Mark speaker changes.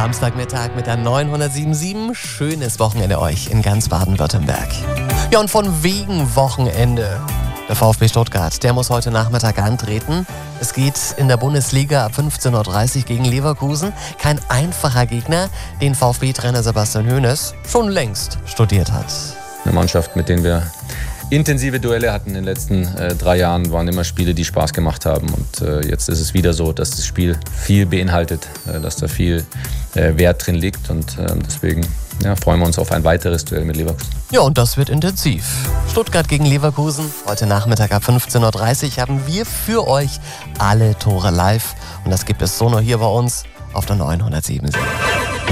Speaker 1: Samstagmittag mit der 907.7. Schönes Wochenende euch in ganz Baden-Württemberg. Ja, und von wegen Wochenende. Der VfB Stuttgart, der muss heute Nachmittag antreten. Es geht in der Bundesliga ab 15.30 Uhr gegen Leverkusen. Kein einfacher Gegner, den VfB-Trainer Sebastian Hoeneß schon längst studiert hat.
Speaker 2: Eine Mannschaft, mit denen wir intensive Duelle hatten in den letzten 3 Jahren, waren immer Spiele, die Spaß gemacht haben. Und jetzt ist es wieder so, dass das Spiel viel beinhaltet, dass da viel Wert drin liegt. Und deswegen freuen wir uns auf ein weiteres Duell mit Leverkusen.
Speaker 1: Ja, und das wird intensiv. Stuttgart gegen Leverkusen. Heute Nachmittag ab 15.30 Uhr haben wir für euch alle Tore live. Und das gibt es so nur hier bei uns auf der 907.7.